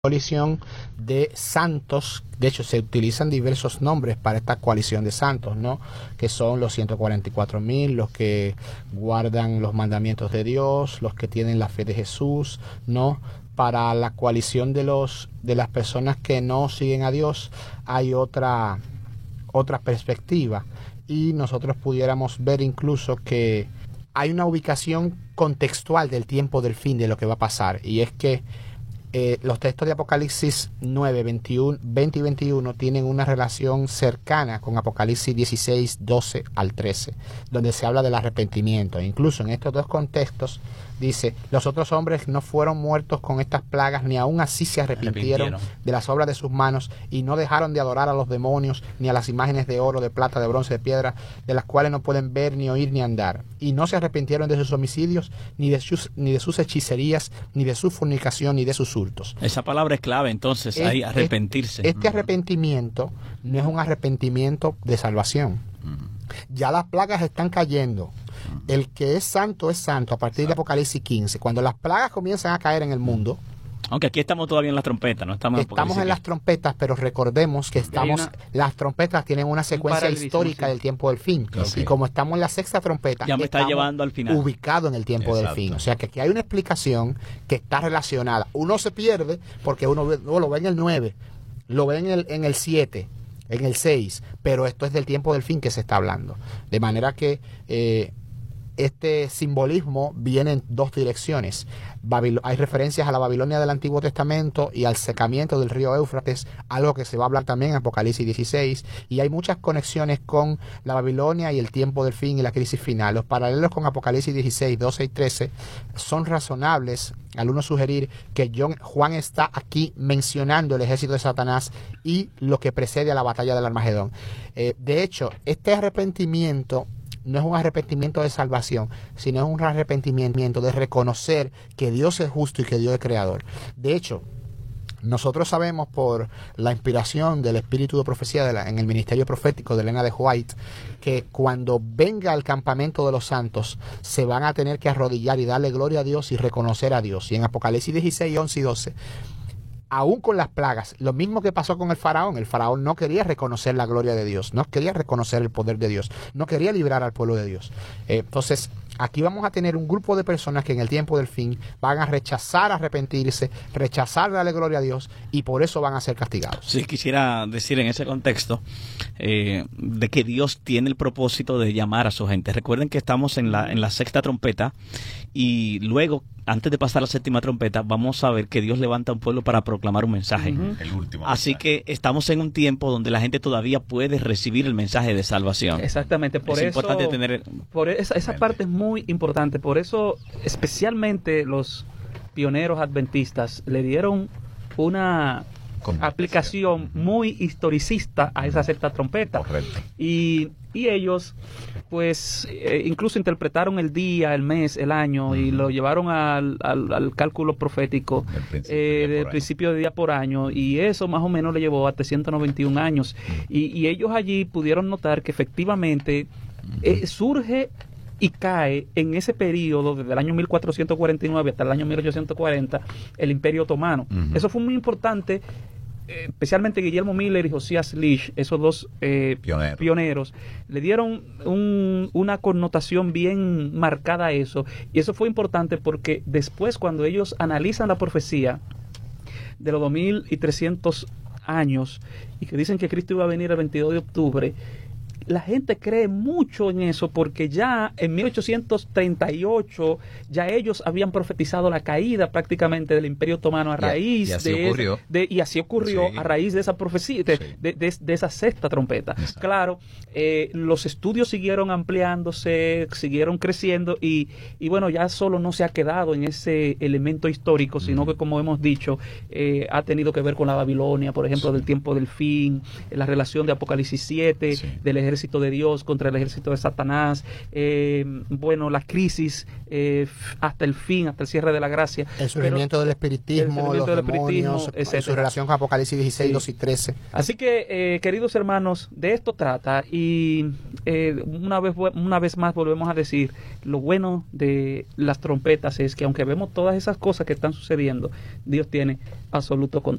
coalición de santos. De hecho, se utilizan diversos nombres para esta coalición de santos, ¿no? Que son los 144,000, los que guardan los mandamientos de Dios, los que tienen la fe de Jesús, ¿no? Para la coalición de las personas que no siguen a Dios hay otra perspectiva, y nosotros pudiéramos ver incluso que hay una ubicación contextual del tiempo del fin, de lo que va a pasar, y es que los textos de Apocalipsis 9, 20 y 21 tienen una relación cercana con Apocalipsis 16, 12 al 13, donde se habla del arrepentimiento. Incluso en estos dos contextos dice: los otros hombres no fueron muertos con estas plagas, ni aún así se arrepintieron de las obras de sus manos, y no dejaron de adorar a los demonios, ni a las imágenes de oro, de plata, de bronce, de piedra, de las cuales no pueden ver, ni oír, ni andar. Y no se arrepintieron de sus homicidios, ni de sus hechicerías, ni de su fornicación, ni de sus hurtos. Esa palabra es clave, entonces, ahí arrepentirse. Este arrepentimiento no es un arrepentimiento de salvación. Ya las plagas están cayendo. El que es santo a partir de Apocalipsis 15. Cuando las plagas comienzan a caer en el mundo, aunque aquí estamos todavía en las trompetas, no estamos en las trompetas, pero recordemos que las trompetas tienen una secuencia histórica del tiempo del fin. Y como estamos en la sexta trompeta, ya me está llevando al final, ubicado en el tiempo del fin. O sea que aquí hay una explicación que está relacionada. Uno se pierde porque uno lo ve en el 9, lo ve en el 7, en el 6, pero esto es del tiempo del fin que se está hablando. De manera que este simbolismo viene en dos direcciones. Hay referencias a la Babilonia del Antiguo Testamento y al secamiento del río Éufrates, algo que se va a hablar también en Apocalipsis 16, y hay muchas conexiones con la Babilonia y el tiempo del fin y la crisis final. Los paralelos con Apocalipsis 16, 12 y 13 son razonables al uno sugerir que Juan está aquí mencionando el ejército de Satanás y lo que precede a la batalla del Armagedón. De hecho, este arrepentimiento no es un arrepentimiento de salvación, sino es un arrepentimiento de reconocer que Dios es justo y que Dios es creador. De hecho, nosotros sabemos por la inspiración del espíritu de profecía en el ministerio profético de Elena de White, que cuando venga el campamento de los santos se van a tener que arrodillar y darle gloria a Dios y reconocer a Dios. Y en Apocalipsis 16, 11 y 12, aún con las plagas, lo mismo que pasó con el faraón no quería reconocer la gloria de Dios, no quería reconocer el poder de Dios, no quería librar al pueblo de Dios. Entonces, aquí vamos a tener un grupo de personas que en el tiempo del fin van a rechazar arrepentirse, rechazar darle gloria a Dios, y por eso van a ser castigados. Sí, quisiera decir en ese contexto de que Dios tiene el propósito de llamar a su gente. Recuerden que estamos en la sexta trompeta, y luego, antes de pasar a la séptima trompeta, vamos a ver que Dios levanta un pueblo para proclamar un mensaje. El último Así mensaje. que estamos en un tiempo donde la gente todavía puede recibir el mensaje de salvación. Exactamente, por es eso importante tener... esa parte es muy importante. Por eso, especialmente los pioneros adventistas le dieron una aplicación muy historicista a esa sexta trompeta. Correcto. Y ellos pues incluso interpretaron el día, el mes, el año, y lo llevaron al cálculo profético del principio de día por año, y eso más o menos le llevó a 391 años. Y ellos allí pudieron notar que efectivamente surge y cae en ese periodo, desde el año 1449 hasta el año 1840, el Imperio Otomano. Eso fue muy importante. Especialmente Guillermo Miller y Josías Lish, esos dos pioneros, le dieron una connotación bien marcada a eso, y eso fue importante porque después, cuando ellos analizan la profecía de los 2300 años y que dicen que Cristo iba a venir el 22 de octubre, la gente cree mucho en eso, porque ya en 1838 ya ellos habían profetizado la caída prácticamente del Imperio Otomano a raíz y así ocurrió a raíz de esa profecía, de esa sexta trompeta. Exacto. Claro, los estudios siguieron ampliándose, siguieron creciendo, y bueno, ya solo no se ha quedado en ese elemento histórico, sino que, como hemos dicho, ha tenido que ver con la Babilonia, por ejemplo, del tiempo del fin, la relación de Apocalipsis 7, del ejército ejército de Dios contra el ejército de Satanás, bueno, la crisis hasta el fin, hasta el cierre de la gracia. El surgimiento del espiritismo, los demonios, su relación con Apocalipsis 16, 2 y 13. Así que, queridos hermanos, de esto trata, y una vez más volvemos a decir, lo bueno de las trompetas es que aunque vemos todas esas cosas que están sucediendo, Dios tiene absoluto